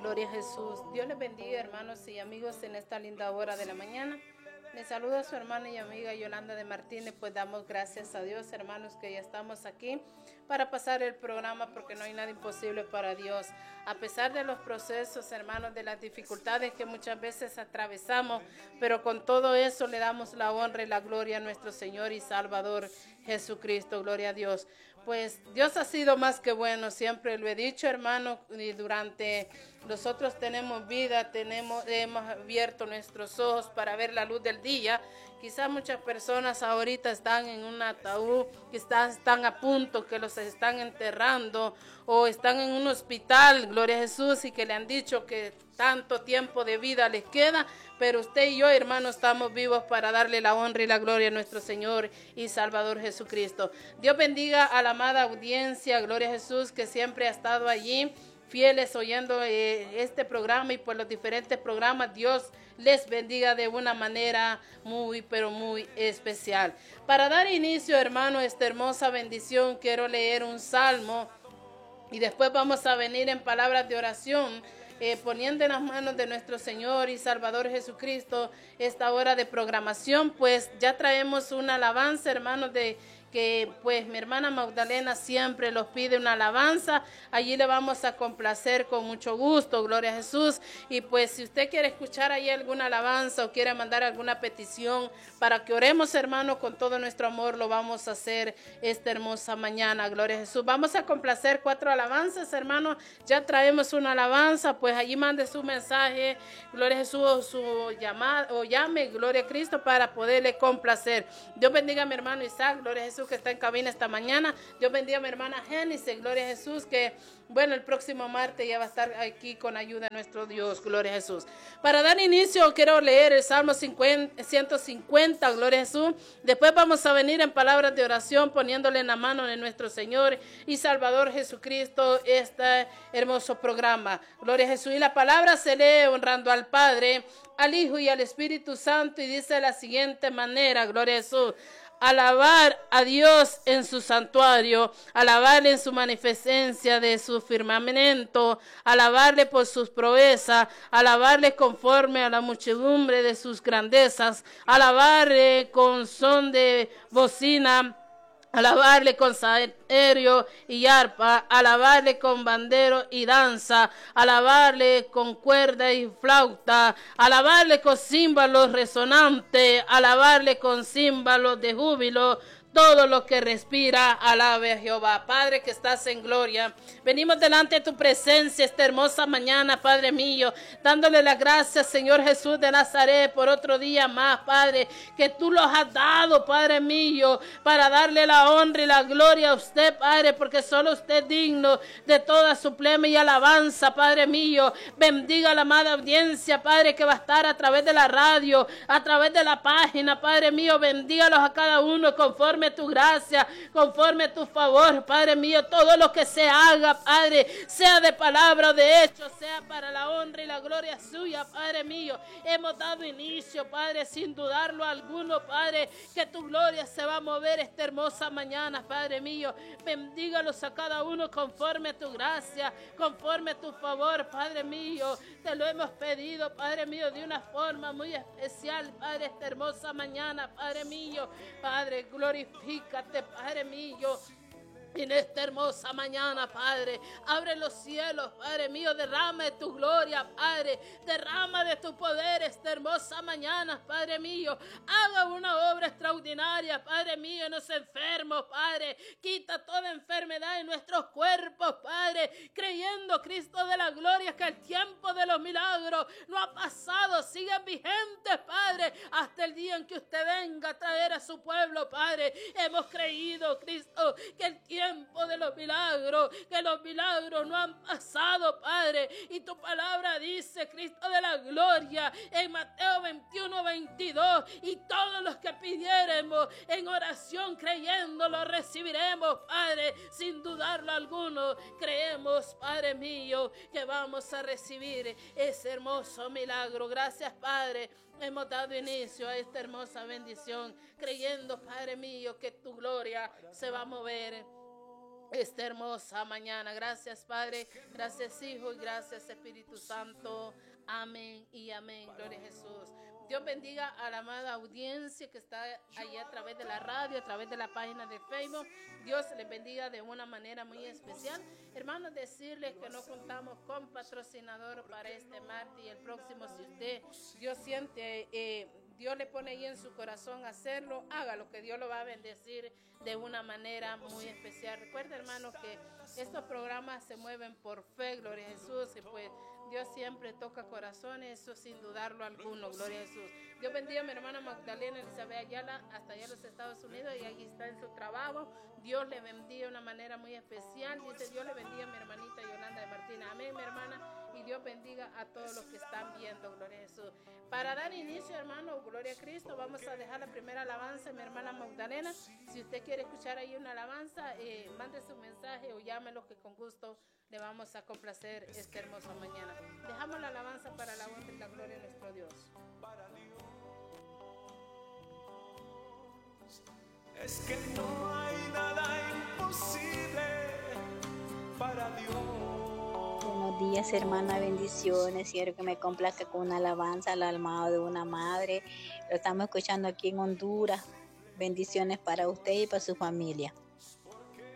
Gloria a Jesús. Dios les bendiga, hermanos y amigos, en esta linda hora de la mañana. Les saluda su hermana y amiga Yolanda de Martínez. Pues damos gracias a Dios, hermanos, que ya estamos aquí para pasar el programa, porque no hay nada imposible para Dios. A pesar de los procesos, hermanos, de las dificultades que muchas veces atravesamos, pero con todo eso le damos la honra y la gloria a nuestro Señor y Salvador Jesucristo. Gloria a Dios. Pues Dios ha sido más que bueno, siempre lo he dicho, hermano, y durante nosotros tenemos vida, hemos abierto nuestros ojos para ver la luz del día. Quizás muchas personas ahorita están en un ataúd, quizás están a punto, que los están enterrando, o están en un hospital, gloria a Jesús, y que le han dicho que tanto tiempo de vida les queda, pero usted y yo, hermanos, estamos vivos para darle la honra y la gloria a nuestro Señor y Salvador Jesucristo. Dios bendiga a la amada audiencia, gloria a Jesús, que siempre ha estado allí, fieles oyendo este programa y por los diferentes programas. Dios les bendiga de una manera muy, pero muy especial. Para dar inicio, hermano, a esta hermosa bendición, quiero leer un salmo y después vamos a venir en palabras de oración, poniendo en las manos de nuestro Señor y Salvador Jesucristo esta hora de programación. Pues ya traemos una alabanza, hermanos, de que pues mi hermana Magdalena siempre los pide una alabanza. Allí le vamos a complacer con mucho gusto, gloria a Jesús. Y pues si usted quiere escuchar ahí alguna alabanza o quiere mandar alguna petición para que oremos, hermano, con todo nuestro amor, lo vamos a hacer esta hermosa mañana, gloria a Jesús. Vamos a complacer 4 alabanzas, hermano. Ya traemos una alabanza, pues allí mande su mensaje, gloria a Jesús, o su llamada, o llame, gloria a Cristo, para poderle complacer. Dios bendiga a mi hermano Isaac, gloria a Jesús, que está en cabina esta mañana. Dios bendiga a mi hermana Génesis, gloria a Jesús, que bueno, el próximo martes ya va a estar aquí con ayuda de nuestro Dios, gloria a Jesús. Para dar inicio, quiero leer el Salmo 150, gloria a Jesús. Después vamos a venir en palabras de oración, poniéndole en la mano de nuestro Señor y Salvador Jesucristo este hermoso programa, gloria a Jesús. Y la palabra se lee honrando al Padre, al Hijo y al Espíritu Santo, y dice de la siguiente manera, gloria a Jesús: alabar a Dios en su santuario, alabarle en su magnificencia de su firmamento, alabarle por sus proezas, alabarle conforme a la muchedumbre de sus grandezas, alabarle con son de bocina, alabarle con salterio y arpa, alabarle con bandero y danza, alabarle con cuerda y flauta, alabarle con címbalos resonantes, alabarle con címbalos de júbilo. Todo lo que respira, alabe a Jehová. Padre que estás en gloria, venimos delante de tu presencia esta hermosa mañana, Padre mío, dándole las gracias, Señor Jesús de Nazaret, por otro día más, Padre, que tú los has dado, Padre mío, para darle la honra y la gloria a usted, Padre, porque solo usted es digno de toda suplema y alabanza, Padre mío. Bendiga a la amada audiencia, Padre, que va a estar a través de la radio, a través de la página, Padre mío. Bendígalos a cada uno conforme tu gracia, conforme tu favor, Padre mío. Todo lo que se haga, Padre, sea de palabra o de hecho, sea para la honra y la gloria suya, Padre mío. Hemos dado inicio, Padre, sin dudarlo alguno, Padre, que tu gloria se va a mover esta hermosa mañana, Padre mío. Bendígalos a cada uno conforme a tu gracia, conforme a tu favor, Padre mío. Te lo hemos pedido, Padre mío, de una forma muy especial, Padre, esta hermosa mañana, Padre mío. Padre, glorifícate, Padre mío. En esta hermosa mañana, Padre, abre los cielos, Padre mío, derrama de tu gloria, Padre, derrama de tu poder esta hermosa mañana, Padre mío. Haga una obra extraordinaria, Padre mío, en los enfermos, Padre. Quita toda enfermedad en nuestros cuerpos, Padre, creyendo, Cristo de la gloria, que el tiempo de los milagros no ha pasado, siguen vigentes, Padre, hasta el día en que usted venga a traer a su pueblo, Padre. Hemos creído, Cristo, que el tiempo de los milagros, que los milagros no han pasado, Padre, y tu palabra dice, Cristo de la gloria, en Mateo 21:22, y todos los que pidiéremos en oración creyendo lo recibiremos, Padre, sin dudarlo alguno. Creemos, Padre mío, que vamos a recibir ese hermoso milagro. Gracias, Padre. Hemos dado inicio a esta hermosa bendición, creyendo, Padre mío, que tu gloria se va a mover esta hermosa mañana. Gracias, Padre, gracias, Hijo, y gracias, Espíritu Santo. Amén y amén. Gloria a Jesús. Dios bendiga a la amada audiencia que está allí a través de la radio, a través de la página de Facebook. Dios les bendiga de una manera muy especial. Hermanos, decirles que no contamos con patrocinador para este martes y el próximo. Si usted, Dios siente, Dios le pone ahí en su corazón hacerlo, hágalo, que Dios lo va a bendecir de una manera muy especial. Recuerda, hermanos, que estos programas se mueven por fe, gloria a Jesús, y pues Dios siempre toca corazones, eso sin dudarlo alguno, gloria a Jesús. Dios bendiga a mi hermana Magdalena Elizabeth Ayala, hasta allá en los Estados Unidos, y allí está en su trabajo. Dios le bendiga de una manera muy especial. Dice, Dios le bendiga a mi hermanita Yolanda de Martínez. Amén, mi hermana. Y Dios bendiga a todos los que están viendo, gloria a Jesús. Para dar inicio, hermano, gloria a Cristo, vamos a dejar la primera alabanza, mi hermana Magdalena. Si usted quiere escuchar ahí una alabanza, mande su mensaje o llámelo, que con gusto le vamos a complacer esta hermosa mañana. Dejamos la alabanza para la honra y la gloria de nuestro Dios. Es que no hay nada imposible para Dios. Buenos días, hermana, bendiciones. Quiero que me complazca con una alabanza al alma de una madre. Lo estamos escuchando aquí en Honduras. Bendiciones para usted y para su familia.